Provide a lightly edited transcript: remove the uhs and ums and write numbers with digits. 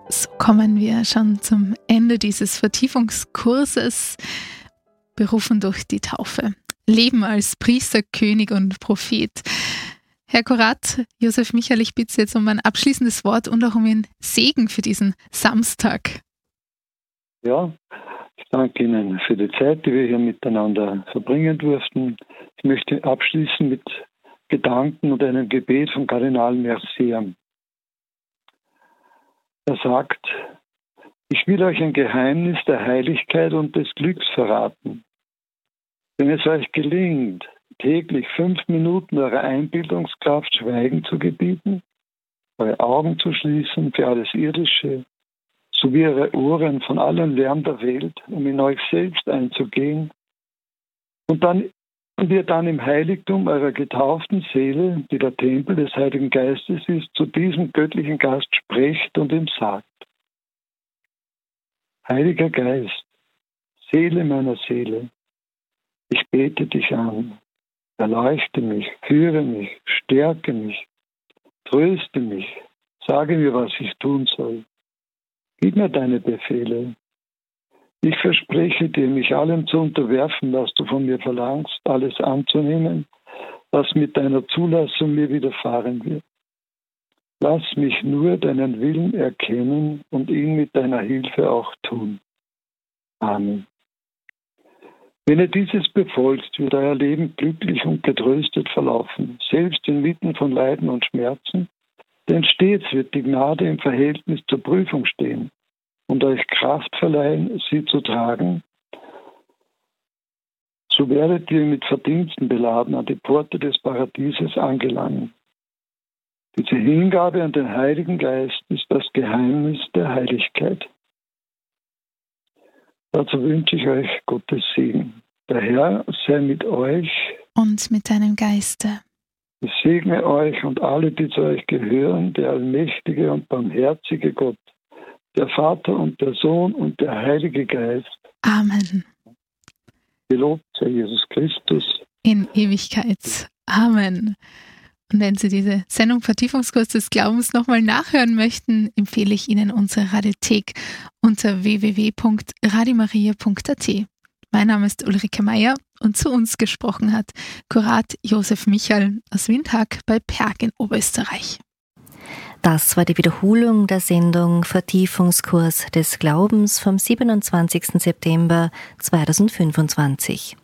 So kommen wir schon zum Ende dieses Vertiefungskurses, berufen durch die Taufe. Leben als Priester, König und Prophet. Herr Korat, Josef Michael, ich bitte Sie jetzt um ein abschließendes Wort und auch um Ihren Segen für diesen Samstag. Ja, ich danke Ihnen für die Zeit, die wir hier miteinander verbringen durften. Ich möchte abschließen mit Gedanken und einem Gebet von Kardinal Mercier. Er sagt: Ich will euch ein Geheimnis der Heiligkeit und des Glücks verraten. Wenn es euch gelingt, täglich 5 Minuten eurer Einbildungskraft Schweigen zu gebieten, eure Augen zu schließen für alles Irdische, sowie eure Ohren von allem Lärm der Welt, um in euch selbst einzugehen, und ihr dann im Heiligtum eurer getauften Seele, die der Tempel des Heiligen Geistes ist, zu diesem göttlichen Gast sprecht und ihm sagt: Heiliger Geist, Seele meiner Seele, ich bete dich an, erleuchte mich, führe mich, stärke mich, tröste mich, sage mir, was ich tun soll. Gib mir deine Befehle. Ich verspreche dir, mich allem zu unterwerfen, was du von mir verlangst, alles anzunehmen, was mit deiner Zulassung mir widerfahren wird. Lass mich nur deinen Willen erkennen und ihn mit deiner Hilfe auch tun. Amen. Wenn ihr dieses befolgt, wird euer Leben glücklich und getröstet verlaufen, selbst inmitten von Leiden und Schmerzen, denn stets wird die Gnade im Verhältnis zur Prüfung stehen und euch Kraft verleihen, sie zu tragen. So werdet ihr mit Verdiensten beladen an die Pforte des Paradieses angelangen. Diese Hingabe an den Heiligen Geist ist das Geheimnis der Heiligkeit. Dazu wünsche ich euch Gottes Segen. Der Herr sei mit euch und mit deinem Geiste. Ich segne euch und alle, die zu euch gehören, der allmächtige und barmherzige Gott, der Vater und der Sohn und der Heilige Geist. Amen. Gelobt sei Jesus Christus. In Ewigkeit. Amen. Und wenn Sie diese Sendung Vertiefungskurs des Glaubens nochmal nachhören möchten, empfehle ich Ihnen unsere Radiothek unter www.radiomaria.at. Mein Name ist Ulrike Meier und zu uns gesprochen hat Kurat Josef Michael aus Windhag bei Perg in Oberösterreich. Das war die Wiederholung der Sendung Vertiefungskurs des Glaubens vom 27. September 2025.